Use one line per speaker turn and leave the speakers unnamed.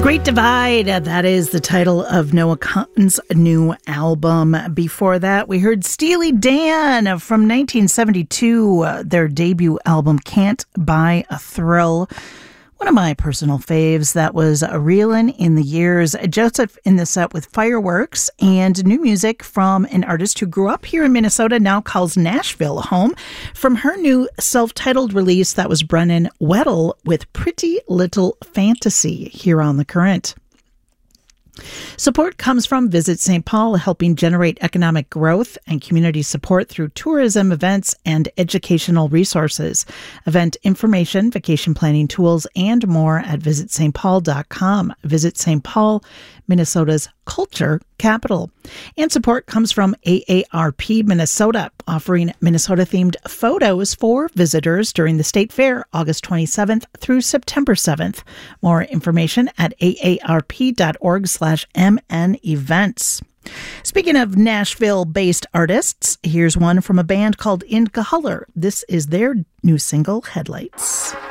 Great Divide, that is the title of Noah Kahan's new album. Before that, we heard Steely Dan from 1972, their debut album, Can't Buy a Thrill. One of my personal faves, that was Reelin' in the Years. Joseph in the set with Fireworks, and new music from an artist who grew up here in Minnesota, now calls Nashville home. From her new self-titled release, that was Brennan Weddle with Pretty Little Fantasy here on The Current. Support comes from Visit St. Paul, helping generate economic growth and community support through tourism, events, and educational resources. Event information, vacation planning tools, and more at visitstpaul.com. Visit St. Paul, Minnesota's culture capital. And support comes from AARP Minnesota, offering Minnesota-themed photos for visitors during the State Fair, August 27th through September 7th. More information at aarp.org/MN events. Speaking of Nashville-based artists, here's one from a band called In Color. This is their new single, Headlights.